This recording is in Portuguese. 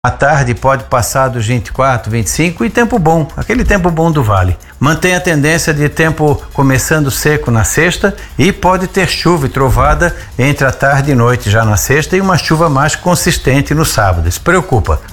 À tarde pode passar dos 24, 25 e tempo bom, aquele tempo bom do vale. Mantém a tendência de tempo começando seco na sexta e pode ter chuva e trovada entre a tarde e noite já na sexta e uma chuva mais consistente no sábado. Isso preocupa.